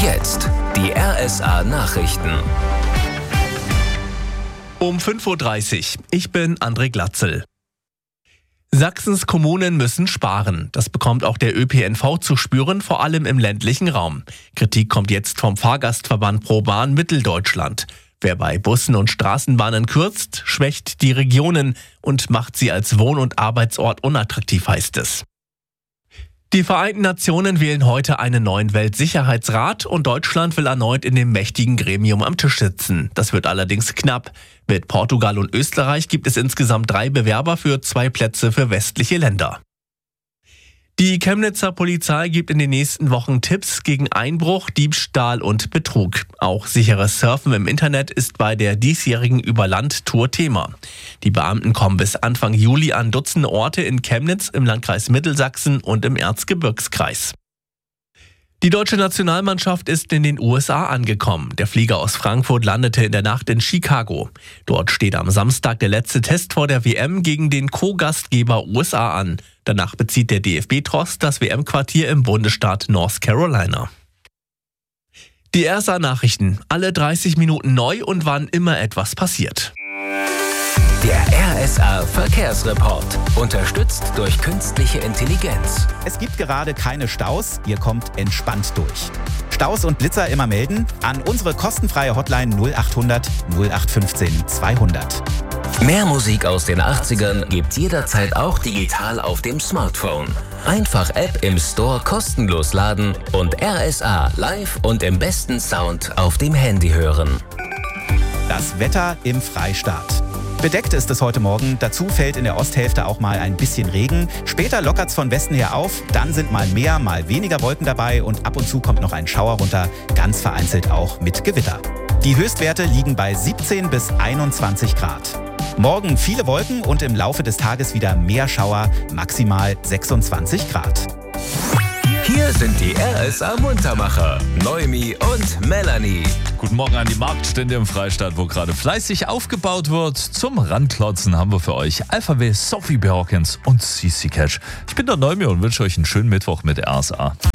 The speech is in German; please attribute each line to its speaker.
Speaker 1: Jetzt die RSA Nachrichten.
Speaker 2: Um 5:30 Uhr. Ich bin André Glatzel. Sachsens Kommunen müssen sparen. Das bekommt auch der ÖPNV zu spüren, vor allem im ländlichen Raum. Kritik kommt jetzt vom Fahrgastverband ProBahn Mitteldeutschland. Wer bei Bussen und Straßenbahnen kürzt, schwächt die Regionen und macht sie als Wohn- und Arbeitsort unattraktiv, heißt es. Die Vereinten Nationen wählen heute einen neuen Weltsicherheitsrat und Deutschland will erneut in dem mächtigen Gremium am Tisch sitzen. Das wird allerdings knapp. Mit Portugal und Österreich gibt es insgesamt 3 Bewerber für 2 Plätze für westliche Länder. Die Chemnitzer Polizei gibt in den nächsten Wochen Tipps gegen Einbruch, Diebstahl und Betrug. Auch sicheres Surfen im Internet ist bei der diesjährigen Überland-Tour Thema. Die Beamten kommen bis Anfang Juli an Dutzende Orte in Chemnitz, im Landkreis Mittelsachsen und im Erzgebirgskreis. Die deutsche Nationalmannschaft ist in den USA angekommen. Der Flieger aus Frankfurt landete in der Nacht in Chicago. Dort steht am Samstag der letzte Test vor der WM gegen den Co-Gastgeber USA an. Danach bezieht der DFB-Tross das WM-Quartier im Bundesstaat North Carolina. Die RSA-Nachrichten, alle 30 Minuten neu und wann immer etwas passiert.
Speaker 1: Der RSA Verkehrsreport. Unterstützt durch künstliche Intelligenz.
Speaker 3: Es gibt gerade keine Staus, ihr kommt entspannt durch. Staus und Blitzer immer melden an unsere kostenfreie Hotline 0800 0815 200.
Speaker 1: Mehr Musik aus den 80ern gibt's jederzeit auch digital auf dem Smartphone. Einfach App im Store kostenlos laden und RSA live und im besten Sound auf dem Handy hören.
Speaker 3: Das Wetter im Freistaat. Bedeckt ist es heute Morgen, dazu fällt in der Osthälfte auch mal ein bisschen Regen. Später lockert es von Westen her auf, dann sind mal mehr, mal weniger Wolken dabei und ab und zu kommt noch ein Schauer runter, ganz vereinzelt auch mit Gewitter. Die Höchstwerte liegen bei 17 bis 21 Grad. Morgen viele Wolken und im Laufe des Tages wieder mehr Schauer, maximal 26 Grad.
Speaker 1: Hier sind die RSA Muntermacher, Noemi und Melanie.
Speaker 4: Guten Morgen an die Marktstände im Freistaat, wo gerade fleißig aufgebaut wird. Zum Ranklotzen haben wir für euch Alpha W, Sophie B. Hawkins und CC Cash. Ich bin der Noemi und wünsche euch einen schönen Mittwoch mit RSA.